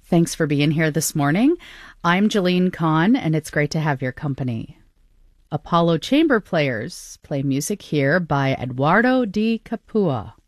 Thanks for being here this morning. I'm Jeline Kahn, and it's great to have your company. Apollo Chamber Players play music here by Eduardo Di Capua.